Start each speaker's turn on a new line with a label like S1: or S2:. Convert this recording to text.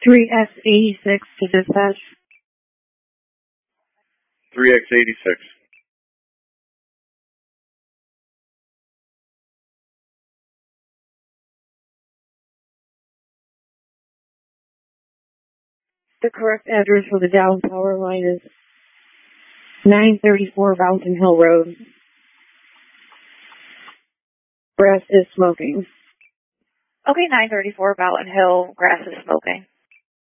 S1: 3X86 to dispatch.
S2: 3X86.
S1: The correct address for the down power line is 934 Fountain Hill Road. Grass is smoking.
S3: Okay, 934 Fountain Hill, grass is smoking.